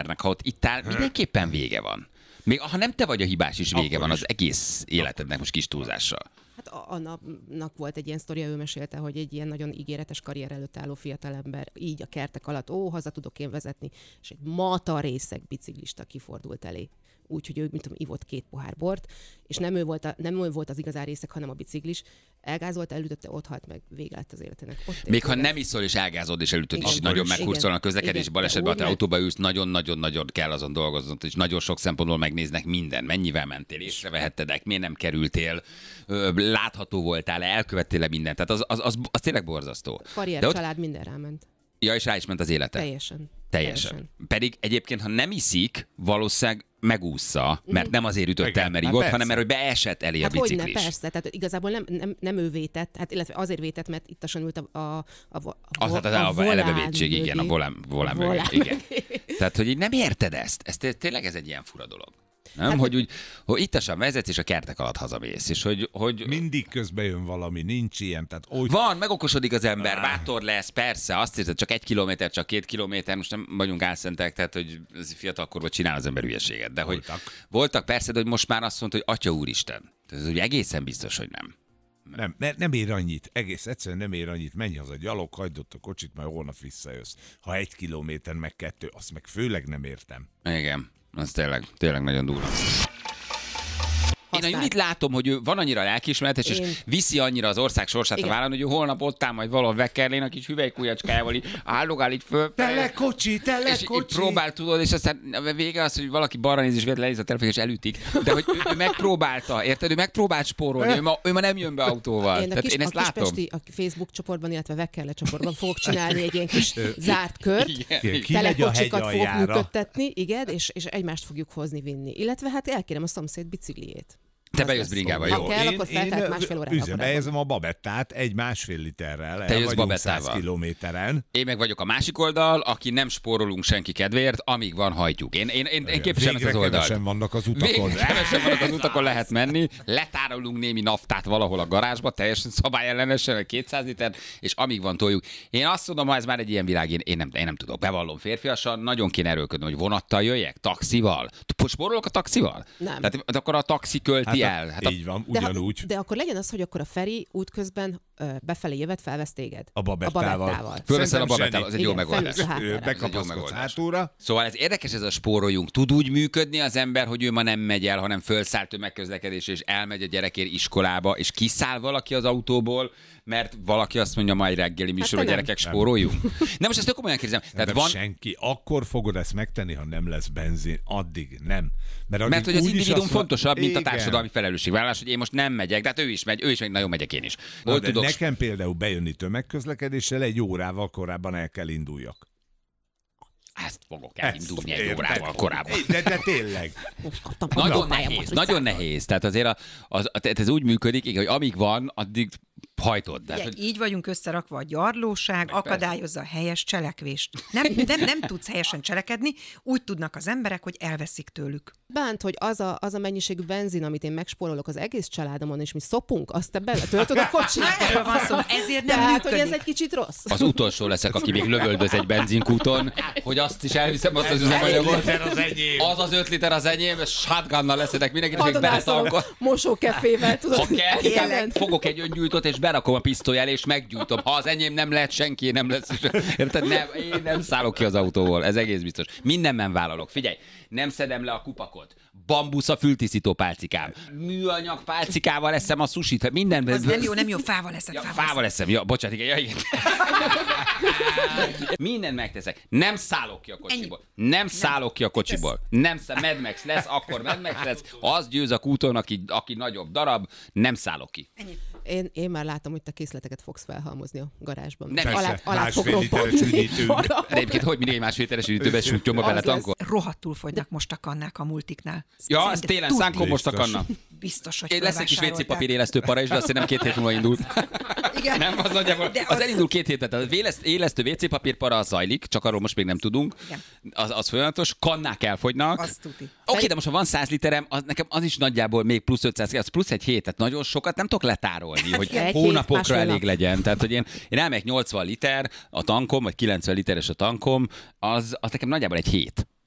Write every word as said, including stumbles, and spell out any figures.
embernek, ha ott ittál, mindenképpen vége van. Még ha nem te vagy a hibás is, vége Akkor van is. az egész életednek most kis túlzással. Hát a, a napnak volt egy ilyen sztoria, ő mesélte, hogy egy ilyen nagyon ígéretes karrier előtt álló fiatalember így a kertek alatt, ó, haza tudok én vezetni, és egy mata részeg biciklista kifordult elé. Úgyhogy ő, mint tudom, ivott két pohár bort, és nem ő volt, a, nem ő volt az igazán részeg, hanem a biciklis. Elgázolt, elütötte, ott halt meg, vége lett az életének. Ott Még ha vége. nem iszol és elgázod és elütöd is, Igen. nagyon Igen. meghurcolnak a közlekedés Igen. balesetben, ha te Úgy autóba ülsz, nagyon-nagyon-nagyon kell azon dolgoznod, és nagyon sok szempontból megnéznek minden. Mennyivel mentél, észrevehetted, miért nem kerültél, ö, látható voltál, elkövettél mindent. Tehát az, az, az, az tényleg borzasztó. Karrier, De ott- család, minden ráment. Ja, és rá is ment az élete. Teljesen. Teljesen. Pedig egyébként, ha nem iszik, valószínűleg megúszza, mert nem azért ütött Igen, el, mert hát ivott, persze. hanem mert hogy beesett elé Hát a hogyne, biciklis. persze. Tehát igazából nem, nem, nem ő vétett, hát illetve azért vétett, mert ittasan ült a, a, a, a, Az, hát az a a volán elevevétség, igen, a mögé. volán, volán A mögé, volán igen. mögé. Tehát, hogy így nem érted ezt. Ez té- tényleg ez egy ilyen fura dolog. Nem? Hát- hogy úgy, hogy ittasan vezetsz, és a kertek alatt hazamész. És hogy, hogy Mindig közben jön valami, nincs ilyen. Tehát úgy, van, megokosodik az ember, bátor lesz, persze, azt érzed, csak egy kilométer, csak két kilométer, most nem vagyunk álszentek, tehát, hogy ez fiatalkorban csinál az ember hülyeséget. De hogy Voltak. voltak persze, de hogy most már azt mondta, hogy Atya Úristen. Tehát ez ugye egészen biztos, hogy nem. nem, ne, nem ér annyit, egész egyszerűen nem ér annyit, menj haza gyalog, hagyd ott a kocsit, majd holnap visszajössz. Ha egy kilométer, meg kettő, azt meg főleg nem értem. Igen, az tényleg, tényleg nagyon durva. Én a Használd. Judit látom, hogy ő van annyira lelkiismeretes, és Én- viszi annyira az ország sorsát Igen. a vállon, hogy ő holnap ott áll majd valahol Veckerlén, a kis hüvelykujjacskájával így állogál így föl. Tele kocsi, tele És így kocsi! próbál, tudod, és aztán a vége az, hogy valaki balra néz, és véletlenül lenéz a telefon, és elütik. De hogy ő, ő megpróbálta, érted? Ő megpróbált spórolni, ő ma, ő ma nem jön be autóval. Én a, Tehát kis, én ezt a látom. Kispesti a Facebook csoportban, illetve Vekkerle csoportban fogok csinálni egy ilyen kis zárt kört. Igen. Igen, ki Tele megy a hegy kocsikat fogok aljára. működtetni, igen, és, és egymást fogjuk hozni, vinni. Illetve hát elkérem a szomszéd bicikliét. Te Az bejössz lesz bringával, szó. jó? Ha kell, akkor feltelt másfél órára üzembe a babettát egy másfél literrel. Te el jössz vagyunk babettával. száz kilométeren. Én meg vagyok a másik oldal, aki nem spórolunk senki kedvéért, amíg van hajtjuk. Én, én, én, én képviselem ezt Végre az oldalt. kevesen vannak az utakon. Végre kevesen vannak az utakon, lehet menni, letárolunk némi naftát valahol a garázsba, teljesen szabályellenesen, kétszáz liter, és amíg van toljuk. Én azt mondom, ha ez már egy ilyen világ, én, én, nem, én nem tudok, bevallom férfiasan, nagyon kéne erőlködni, hogy vonattal jöjjek, taxival. Spórolok a taxival? Nem. Tehát akkor a taxi költi Hát, el. Hát a, így van, De, ha- ugyanúgy. de akkor legyen az, hogy akkor a Feri útközben ö, befelé jövet felvesz téged. A babettával. A babettával. fölveszel a Szerintem babettával, az egy jó Igen, megoldás. felülsz a háttára. Ő Ez egy jó Bekapaszkodsz megoldás. hátulra. Szóval ez érdekes, ez a spóroljunk. Tud úgy működni az ember, hogy ő ma nem megy el, hanem fölszáll tömegközlekedésre, és elmegy a gyerekért iskolába, és kiszáll valaki az autóból, mert valaki azt mondja, majd reggeli műsor, te hogy nem. gyerekek, spóroljunk. Nem, most ezt tök komolyan kérdezem. Tehát Nem van, senki. Akkor fogod ezt megtenni, ha nem lesz benzin. Addig nem. Mert, addig mert hogy az úgyis individuum azt van- fontosabb, mint a Igen. társadalmi felelősségvállalás, hogy én most nem megyek, de hát ő is megy, ő is megy, nagyon megyek én is. Na, Hogy de tudok, nekem például bejönni tömegközlekedéssel egy órával korábban el kell induljak. ezt fogok elindulni egy Érted? órával korábban. De, de tényleg. Most kaptam Nagyon autópályán nehéz, motoricát. nagyon nehéz. Tehát azért a, az, tehát ez úgy működik, igen, hogy amíg van, addig hajtod. Tehát, Ugye, hogy így vagyunk összerakva, a gyarlóság akadályozza a helyes cselekvést. Nem, nem, nem tudsz helyesen cselekedni, úgy tudnak az emberek, hogy elveszik tőlük. Bánt, hogy az a, az a mennyiségű benzin, amit én megspórolok az egész családomon, és mi szopunk, azt te beletöltöd a kocsiba. Erről van szó, ezért nem Tehát, hogy működik. ez egy kicsit rossz. az utolsó leszek, aki még lövöldöz egy benzinkúton, hogy azt is elviszem, azt az üzemanyagot. Az enyém. Az az öt liter az enyém, és shotgunnal leszedek mindenkit, és még Hatodászolom beletankolom. mosókefével, tudod. Ha kell, Tényleg. igen, fogok egy öngyújtót, és berakom a pisztoly elé, és meggyújtom. Ha az enyém nem lehet, senki nem lesz. És, érted? Nem, én nem szállok ki az autóból, ez egész biztos. Mindenben vállalok. Figyelj, nem szedem le a kupakot. Bambusz a fültisztító pálcikám. Műanyag pálcikával eszem a susit. Mindenben. Az nem jó, nem jó, fával eszed, Ja, fával, fával eszem. Ja, bocsánat, igen. Ja, igen. Mindent megteszek. Nem szállok ki a kocsiból. Nem szállok ki a kocsiból. Nem száll. Mad Max lesz, akkor Mad Max lesz. Az győz a kúton, aki, aki nagyobb darab. Nem szállok ki. Én, én már látom, hogy te készleteket fogsz felhalmozni a garázsban. Nem, alá, persze, alá fog másfél literes robbantni. üdítő. Valahol. De egyébként, hogy mindig másfél literes üdítőbe sújtjomba Az bele lesz. tankol? Rohadtul fogynak most a kannák a multiknál. Ja, ez Szinte télen tud- szánkon most a Biztos. kanna. Biztos, hogy Én lesz egy kis felvásárolták. vécépapír élesztő para is, de azt hiszem két hét múlva indul. Igen. Nem, az nagyjából. De Az az- elindul két hétet. A véleszt- élesztő vécépapír para az zajlik, csak arról most még nem tudunk. Igen. Az, az folyamatos. Kannák elfogynak. Az tuti. Oké, de most ha van száz literem, az nekem az is nagyjából még plusz ötszáz, az plusz egy hét, tehát nagyon sokat nem tudok letárolni, hogy Egy hét, hónapokra másfél elég nap. legyen. Tehát, hogy én, én elmegyek nyolcvan liter a tankom, vagy kilencven literes a tankom, az, az nekem nagyjából egy hét.